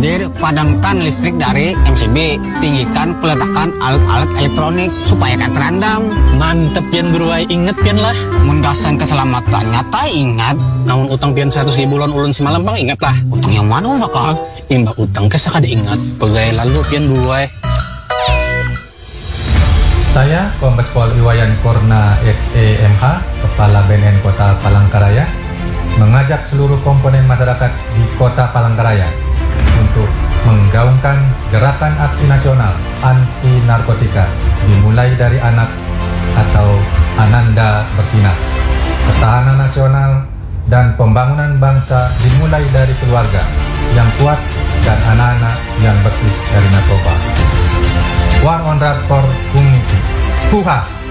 Dir, padamkan listrik dari MCB. Tinggikan peletakan alat-alat elektronik supaya kan terandam. Mantep pian guru ay, inget pian lah. Menggasan keselamatannya, tak ingat. Namun utang pian 100.000 ulun semalam bang ingat lah. Utang yang mana bakal? Imbah utang ke sakada ingat. Pegai lalu pian guru ay. Saya, Kombes Pol Iwayan Kurna SEMH, Kepala BNN Kota Palangkaraya, mengajak seluruh komponen masyarakat di Kota Palangkaraya untuk menggaungkan gerakan aksi nasional anti narkotika dimulai dari anak atau Ananda Bersinar. Ketahanan nasional dan pembangunan bangsa dimulai dari keluarga yang kuat dan anak-anak yang bersih dari narkoba. War on Drug for Humanity. Huha!